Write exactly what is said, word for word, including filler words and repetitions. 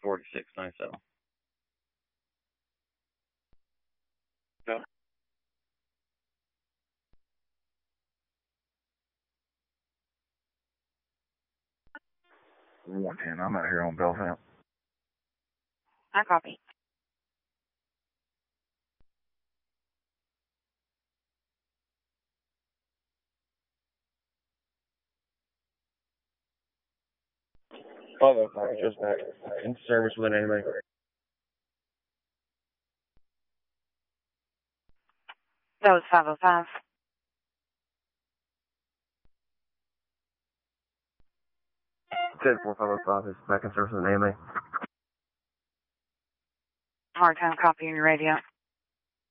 forty-six ninety-seven. Yeah. one ten, I'm out here on Belfast. I copy. five oh five, just back. In service with an anime. That was five oh five. ten four five oh five is back in service with an anime. Hard time copying your radio.